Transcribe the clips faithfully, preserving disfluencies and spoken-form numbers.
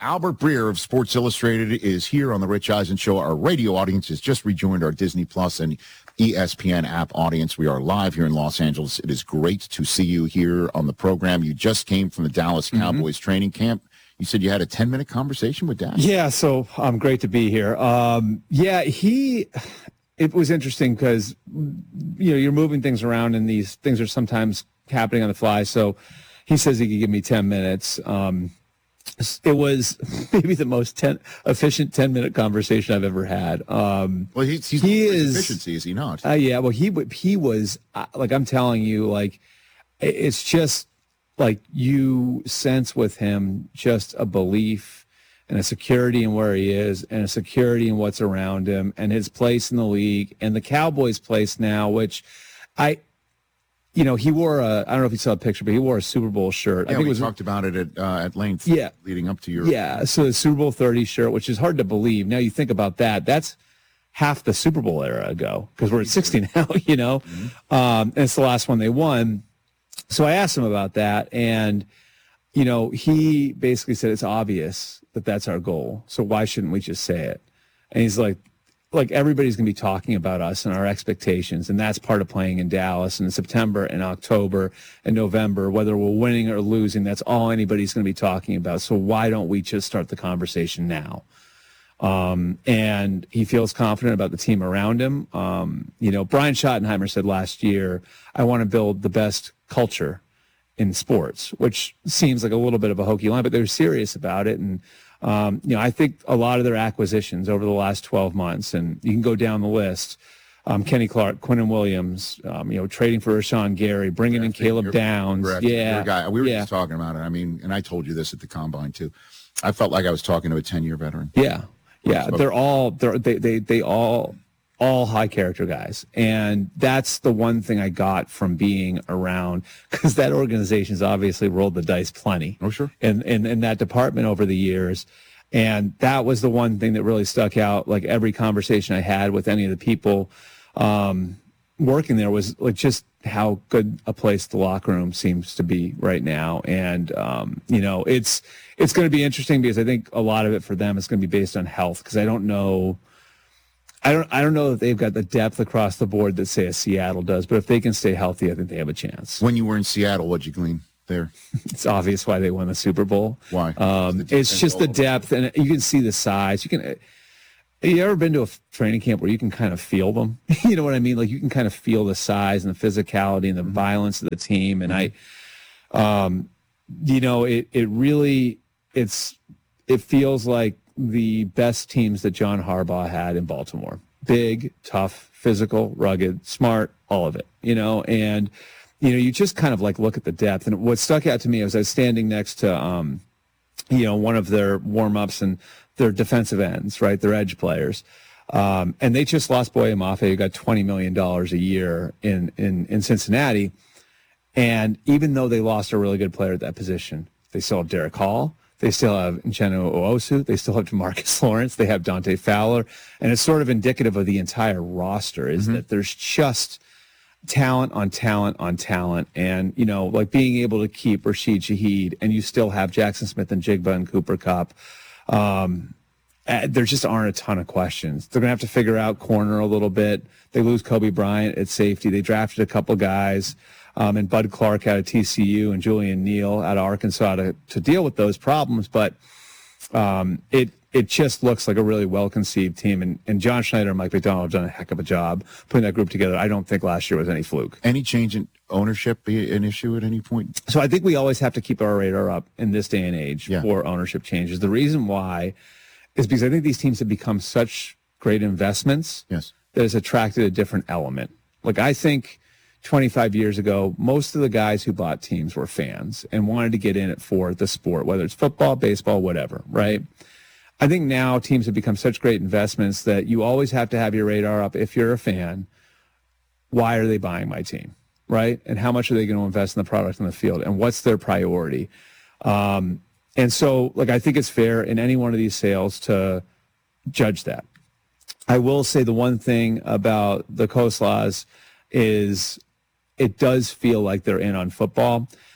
Albert Breer of Sports Illustrated is here on the Rich Eisen Show. Our radio audience has just rejoined our Disney Plus and E S P N app audience. We are live here in Los Angeles. It is great to see you here on the program. You just came from the Dallas Cowboys mm-hmm. training camp. You said you had a ten-minute conversation with Dak. Yeah, so um, great to be here. Um, yeah, he. It was interesting because you know you're moving things around, and these things are sometimes happening on the fly. So he says he could give me ten minutes. Um, It was maybe the most ten, efficient ten-minute conversation I've ever had. Um, well, he's, he's he is efficiency, is he not? Uh, yeah. Well, he he was uh, like I'm telling you, like it's just like you sense with him just a belief and a security in where he is, and a security in what's around him, and his place in the league, and the Cowboys' place now, which I. You know, he wore a, I don't know if you saw a picture, but he wore a Super Bowl shirt. Yeah, I think we it was, talked about it at, uh, at length yeah, leading up to your. Yeah, so the Super Bowl thirty shirt, which is hard to believe. Now you think about that, that's half the Super Bowl era ago because we're at sixty now, you know. Mm-hmm. Um, and it's the last one they won. So I asked him about that, and, you know, he basically said it's obvious that that's our goal. So why shouldn't we just say it? And he's like, like everybody's going to be talking about us and our expectations, and that's part of playing in Dallas. And in September and October and November, whether we're winning or losing, that's all anybody's going to be talking about. So why don't we just start the conversation now? Um, and he feels confident about the team around him. Um, you know, Brian Schottenheimer said last year, I want to build the best culture in sports, which seems like a little bit of a hokey line, but they're serious about it. And Um, you know, I think a lot of their acquisitions over the last twelve months, and you can go down the list, um, Kenny Clark, Quinnen Williams, um, you know, trading for Rashawn Gary, bringing yeah, in Caleb Downs. Correct. Yeah. Guy. We were yeah. just talking about it. I mean, and I told you this at the Combine, too. I felt like I was talking to a ten-year veteran. Yeah. Yeah. They're all, they're, they, they, they all, all high character guys. And that's the one thing I got from being around, because that organization's obviously rolled the dice plenty. Oh, sure. In, in, in that department over the years. And that was the one thing that really stuck out. Like every conversation I had with any of the people um, working there was like just how good a place the locker room seems to be right now. And, um, you know, it's, it's going to be interesting because I think a lot of it for them is going to be based on health, because I don't know, I don't, I don't know if they've got the depth across the board that, say, a Seattle does, but if they can stay healthy, I think they have a chance. When you were in Seattle, what'd you glean there? It's obvious why they won the Super Bowl. Why? Um, it's just the depth, and you can see the size. You can. Have you ever been to a training camp where you can kind of feel them? You know what I mean? Like you can kind of feel the size and the physicality and the mm-hmm. violence of the team. And mm-hmm. I, um, you know, it it really it's it feels like the best teams that John Harbaugh had in Baltimore. Big, tough, physical, rugged, smart, all of it, you know, and, you know, you just kind of like look at the depth. And what stuck out to me was I was standing next to, um, you know, one of their warm-ups and their defensive ends, right, their edge players. Um, and they just lost Boye Mafe, who got twenty million dollars a year in, in, in Cincinnati. And even though they lost a really good player at that position, they still have Derek Hall. They still have Uchenna Nwosu. They still have DeMarcus Lawrence. They have Dante Fowler. And it's sort of indicative of the entire roster is mm-hmm. that there's just talent on talent on talent. And, you know, like being able to keep Rashid Shaheed, and you still have Jackson Smith and Jigba and Cooper Kupp. Um, there just aren't a ton of questions. They're going to have to figure out corner a little bit. They lose Kobe Bryant at safety. They drafted a couple guys. Um, and Bud Clark out of T C U and Julian Neal out of Arkansas to, to deal with those problems. But um, it it just looks like a really well-conceived team. And, and John Schneider and Mike McDonald have done a heck of a job putting that group together. I don't think last year was any fluke. Any change in ownership be an issue at any point? So I think we always have to keep our radar up in this day and age yeah. for ownership changes. The reason why is because I think these teams have become such great investments yes. that it's attracted a different element. Like I think twenty-five years ago, most of the guys who bought teams were fans and wanted to get in it for the sport, whether it's football, baseball, whatever, right? I think now teams have become such great investments that you always have to have your radar up if you're a fan. Why are they buying my team, right? And how much are they going to invest in the product on the field? And what's their priority? Um, and so, like, I think it's fair in any one of these sales to judge that. I will say the one thing about the Koslaws is it does feel like they're in on football.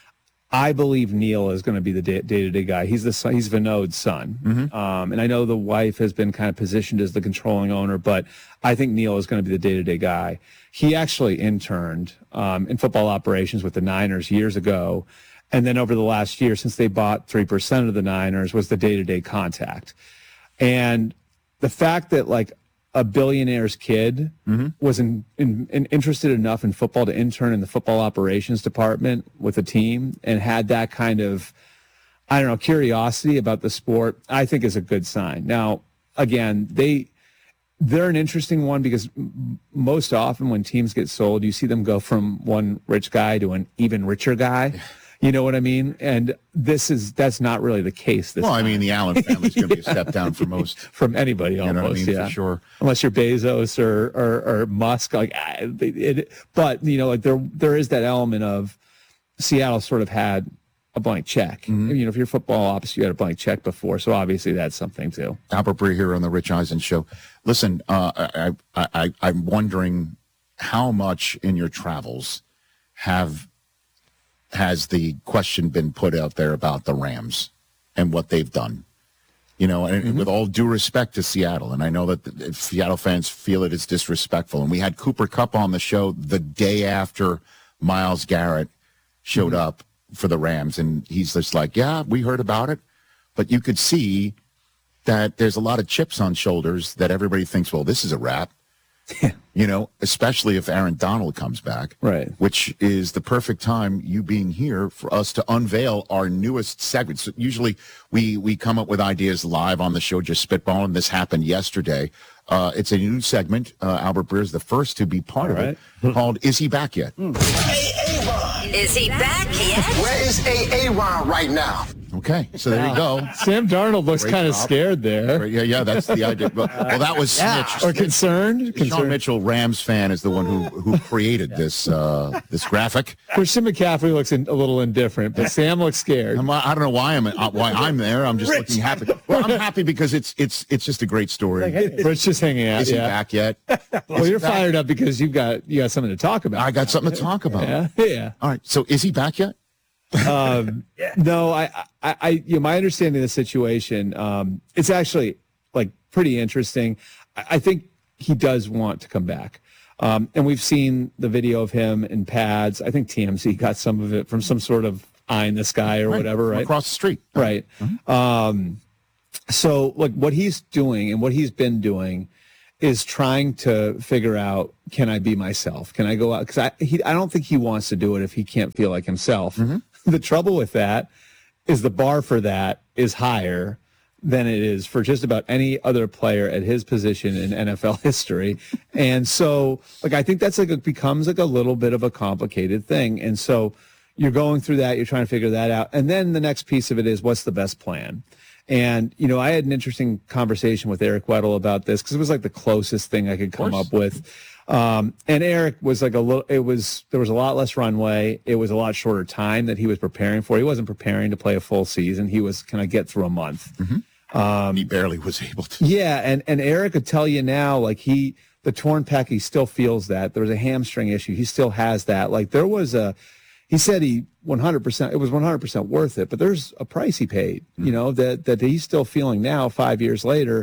I believe Neil is going to be the day to day guy. He's the son, he's Vinod's son, mm-hmm. um, and I know the wife has been kind of positioned as the controlling owner, but I think Neil is going to be the day to day guy. He actually interned um, in football operations with the Niners years ago, and then over the last year, since they bought three percent of the Niners, was the day to day contact. And the fact that like a billionaire's kid mm-hmm. was in, in, in interested enough in football to intern in the football operations department with a team and had that kind of, I don't know, curiosity about the sport, I think is a good sign. Now, again, they, they're an interesting one because m- most often when teams get sold, you see them go from one rich guy to an even richer guy. You know what I mean? And this is, that's not really the case. This well, time. I mean, the Allen family's going to be a step down for most. From anybody you almost, know what I mean? yeah. For sure. Unless you're Bezos or, or, or Musk. Like, ah, it, it, but, you know, like there there is that element of Seattle sort of had a blank check. Mm-hmm. You know, if you're football ops, you had a blank check before. So obviously that's something too. Albert Breer here on the Rich Eisen Show. Listen, uh, I, I, I, I'm wondering how much in your travels have has the question been put out there about the Rams and what they've done? You know, and mm-hmm. with all due respect to Seattle, and I know that the, Seattle fans feel it is disrespectful. And we had Cooper Kupp on the show the day after Myles Garrett showed mm-hmm. up for the Rams, and he's just like, yeah, we heard about it. But you could see that there's a lot of chips on shoulders that everybody thinks, well, this is a wrap. You know, especially if Aaron Donald comes back, right? Which is the perfect time, you being here, for us to unveil our newest segment. So usually we we come up with ideas live on the show, just spitballing. This happened yesterday. Uh, it's a new segment. Uh, Albert Breer is the first to be part All of right. it, called "Is He Back Yet?" Mm. Is he back yet? Where is A A Ron right now? Okay, so there you go. Sam Darnold looks kind of scared there. Yeah, yeah, that's the idea. Well, well that was yeah. Snitch. Or concerned. Sean concerned. Mitchell, Rams fan, is the one who who created this uh, this graphic. Christian McCaffrey looks in, a little indifferent, but Sam looks scared. I'm, I don't know why I'm uh, why I'm there. I'm just Rich. looking happy. Well, I'm happy because it's it's it's just a great story. Like, hey, Rich just hanging out. Is he yeah. back yet? Well, you're back? Fired up because you got you got something to talk about. I got something to talk about. Yeah, yeah. All right. So is he back yet? um, yeah. No, I, I, I, you know, my understanding of the situation, um, it's actually like pretty interesting. I, I think he does want to come back. Um, and we've seen the video of him in pads. I think T M Z got some of it from some sort of eye in the sky or right. whatever, right? Across the street. Right. Mm-hmm. Um, so like what he's doing and what he's been doing is trying to figure out, can I be myself? Can I go out? Because I, he, I don't think he wants to do it if he can't feel like himself. Mm-hmm. The trouble with that is the bar for that is higher than it is for just about any other player at his position in N F L history. And so, like, I think that's like, it becomes like a little bit of a complicated thing. And so you're going through that, you're trying to figure that out. And then the next piece of it is, what's the best plan? And, you know, I had an interesting conversation with Eric Weddle about this because it was like the closest thing I could come up with. Um, and Eric was like a little, it was, there was a lot less runway. It was a lot shorter time that he was preparing for. He wasn't preparing to play a full season. He was, can I get through a month? Mm-hmm. Um, he barely was able to. Yeah. And, and Eric could tell you now, like he, the torn pec, he still feels that. There was a hamstring issue. He still has that. Like there was a, he said he one hundred percent, it was one hundred percent worth it, but there's a price he paid, mm-hmm. you know, that, that he's still feeling now five years later.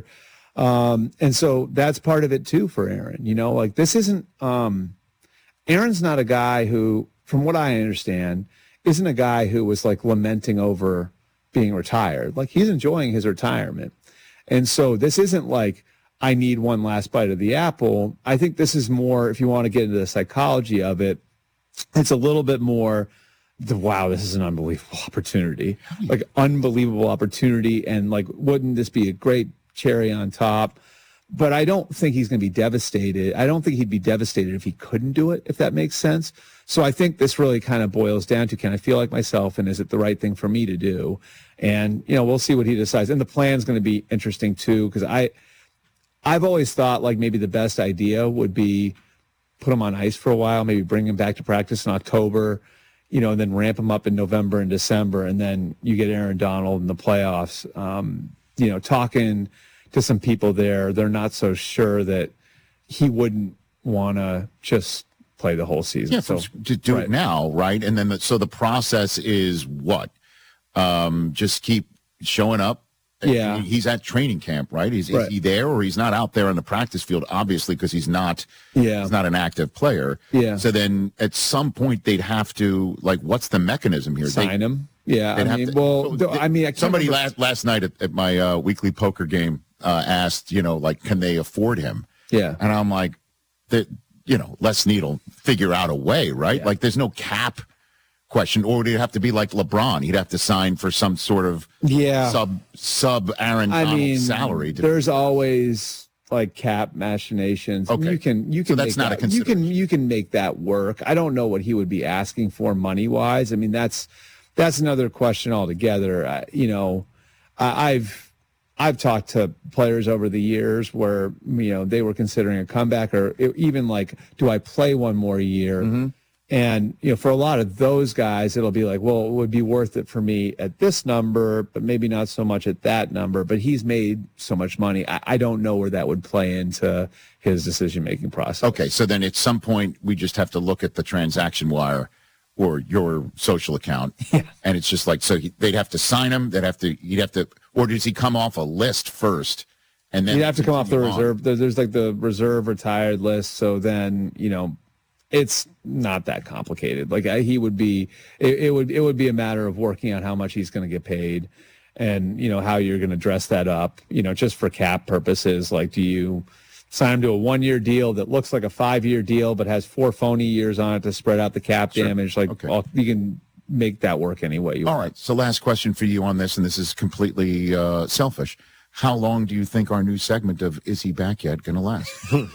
Um, and so that's part of it too for Aaron, you know, like this isn't, um, Aaron's not a guy who, from what I understand, isn't a guy who was like lamenting over being retired. Like he's enjoying his retirement. And so this isn't like, I need one last bite of the apple. I think this is more, if you want to get into the psychology of it, it's a little bit more the, wow, this is an unbelievable opportunity, like unbelievable opportunity. And like, wouldn't this be a great cherry on top? But I don't think he's going to be devastated. I don't think he'd be devastated if he couldn't do it, if that makes sense. So I think this really kind of boils down to, can I feel like myself, and is it the right thing for me to do? And, you know, we'll see what he decides. And the plan's going to be interesting too, because I, I've always thought like maybe the best idea would be put him on ice for a while, maybe bring him back to practice in October, you know, and then ramp him up in November and December, and then you get Aaron Donald in the playoffs. Um, you know, talking to some people there, they're not so sure that he wouldn't want to just play the whole season. Yeah, so from, to do right. it now, right? And then the, so the process is what? Um, just keep showing up. Yeah. He's at training camp, right? Is, Right. is he there, or he's not out there on the practice field, obviously, because he's not Yeah. he's not an active player. Yeah. So then at some point they'd have to, like, what's the mechanism here? Sign they, him. Yeah. they'd I have mean, to- well, so th- they- I mean, I can't somebody remember- last, last night at, at my uh, weekly poker game uh, asked, you know, like, can they afford him? Yeah. And I'm like, that, you know, Les Needle figure out a way, right? Yeah. Like, there's no cap question, or would it have to be like LeBron? He'd have to sign for some sort of Yeah. sub sub Aaron I Donald mean, salary. To, there's always like cap machinations. Okay. You can you can So that's make not a that, you can consideration. you can make that work. I don't know what he would be asking for money wise. I mean, that's that's another question altogether. I, you know, I, I've I've talked to players over the years where you know they were considering a comeback, or even like, do I play one more year? Mm-hmm. And, you know, for a lot of those guys, it'll be like, well, it would be worth it for me at this number, but maybe not so much at that number. But he's made so much money. I, I don't know where that would play into his decision-making process. okay, so then at some point we just have to look at the transaction wire or your social account, Yeah. and it's just like, so he, they'd have to sign him. They'd have to, you'd have to, or does he come off a list first, and then You'd have to come off the continue on? reserve. There, there's like the reserve retired list. So then, you know, it's not that complicated. Like I, he would be, it, it would, it would be a matter of working out how much he's going to get paid, and you know how you're going to dress that up. You know, just for cap purposes. Like, do you sign him to a one-year deal that looks like a five-year deal but has four phony years on it to spread out the cap Sure. damage? Like, Okay. all, you can make that work any way you All want. right. So last question for you on this, and this is completely uh, selfish. How long do you think our new segment of Is He Back Yet going to last?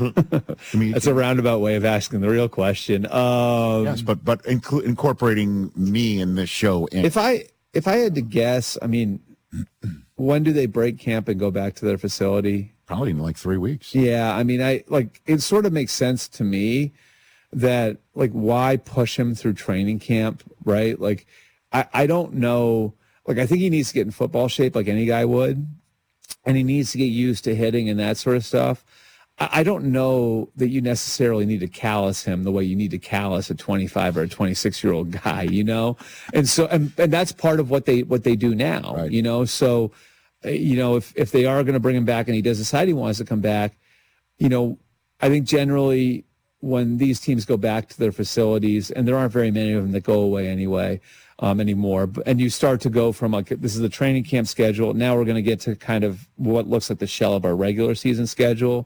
I mean, That's a roundabout way of asking the real question. Um, yes, but but inclu- incorporating me in this show. In, If I if I had to guess, I mean, when do they break camp and go back to their facility? probably in like three weeks. Yeah, I mean, I like it sort of makes sense to me that like why push him through training camp, right? Like I I don't know, like I think he needs to get in football shape like any guy would, and he needs to get used to hitting and that sort of stuff. I, I don't know that you necessarily need to callous him the way you need to callous a twenty-five or a twenty-six year old guy, you know? And so and, and that's part of what they what they do now, Right. you know? So you know, if, if they are going to bring him back and he does decide he wants to come back, you know, I think generally when these teams go back to their facilities, and there aren't very many of them that go away anyway um, anymore, but, and you start to go from like, this is the training camp schedule. Now we're going to get to kind of what looks like the shell of our regular season schedule.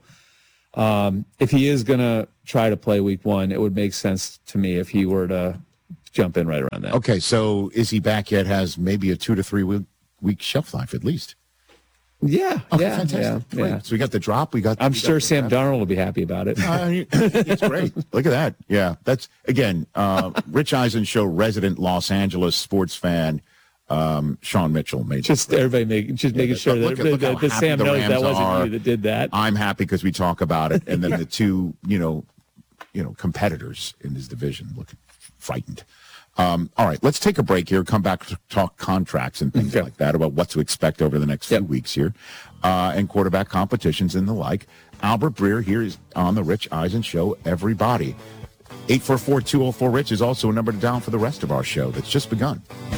Um, if he is going to try to play week one, it would make sense to me if he were to jump in right around that. Okay, so Is He Back Yet has maybe a two to three week, week shelf life at least. Yeah, Okay, yeah, fantastic. yeah, Great. yeah. So we got the drop. We got. I'm we got sure the Sam draft. Darnold will be happy about it. Uh, it's great. Look at that. Yeah, that's again. Uh, Rich Eisen Show resident Los Angeles sports fan, um, Sean Mitchell made. Just everybody make, just making that- sure look that, at- look that, how that happy Sam the knows Rams that wasn't are. you that did that. I'm happy because we talk about it, and then the two, you know, you know, competitors in his division look frightened. Um, all right, let's take a break here. Come back to talk contracts and things Okay. like that about what to expect over the next few Yep. weeks here, uh, and quarterback competitions and the like. Albert Breer here is on the Rich Eisen Show. Everybody, eight four four, two oh four, Rich is also a number to dial for the rest of our show that's just begun.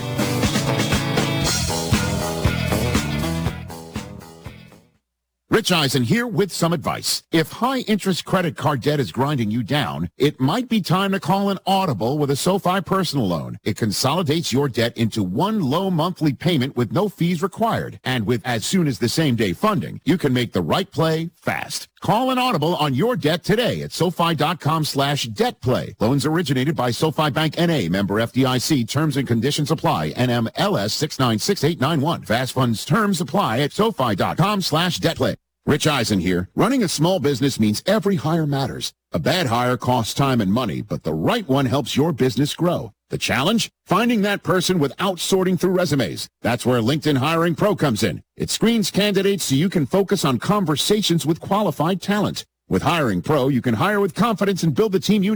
Rich Eisen here with some advice. If high-interest credit card debt is grinding you down, it might be time to call an Audible with a SoFi personal loan. It consolidates your debt into one low monthly payment with no fees required. And with as soon as the same-day funding, you can make the right play fast. Call an Audible on your debt today at SoFi.com slash debt play. Loans originated by SoFi Bank N A, member F D I C. Terms and conditions apply. N M L S six nine six eight nine one. Fast funds terms apply at SoFi.com slash debt play. Rich Eisen here. Running a small business means every hire matters. A bad hire costs time and money, but the right one helps your business grow. The challenge? Finding that person without sorting through resumes. That's where LinkedIn Hiring Pro comes in. It screens candidates so you can focus on conversations with qualified talent. With Hiring Pro, you can hire with confidence and build the team you need.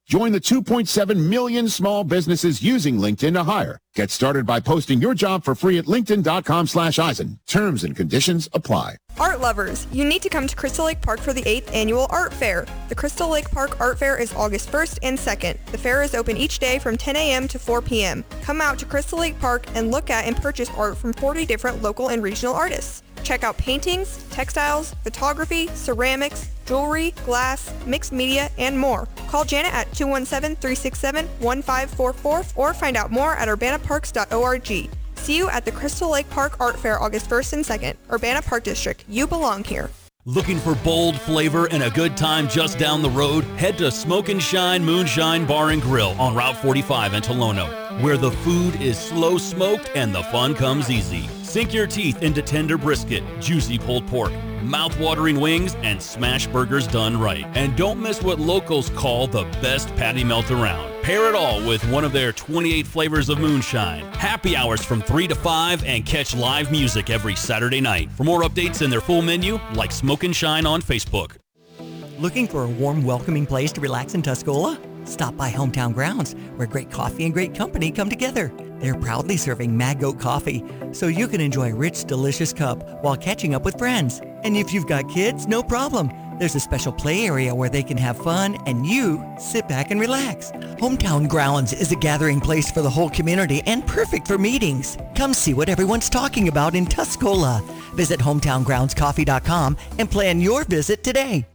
Join the two point seven million small businesses using LinkedIn to hire. Get started by posting your job for free at linkedin.com slash Eisen. Terms and conditions apply. Art lovers, you need to come to Crystal Lake Park for the eighth Annual Art Fair. The Crystal Lake Park Art Fair is August first and second. The fair is open each day from ten a.m. to four p.m. Come out to Crystal Lake Park and look at and purchase art from forty different local and regional artists. Check out paintings, textiles, photography, ceramics, jewelry, glass, mixed media, and more. Call Janet at two one seven, three six seven, one five four four or find out more at urbana parks dot org. See you at the Crystal Lake Park Art Fair August first and second. Urbana Park District. You belong here. Looking for bold flavor and a good time just down the road? Head to Smoke and Shine Moonshine Bar and Grill on Route forty-five in Tolono, where the food is slow smoked and the fun comes easy. Sink your teeth into tender brisket, juicy pulled pork, mouth-watering wings, and smash burgers done right. And don't miss what locals call the best patty melt around. Pair it all with one of their twenty-eight flavors of moonshine. Happy hours from three to five and catch live music every Saturday night. For more updates and their full menu, like Smoke and Shine on Facebook. Looking for a warm, welcoming place to relax in Tuscola? Stop by Hometown Grounds, where great coffee and great company come together. They're proudly serving Mad Goat coffee, so you can enjoy a rich, delicious cup while catching up with friends. And if you've got kids, no problem. There's a special play area where they can have fun and you sit back and relax. Hometown Grounds is a gathering place for the whole community and perfect for meetings. Come see what everyone's talking about in Tuscola. Visit hometown grounds coffee dot com and plan your visit today.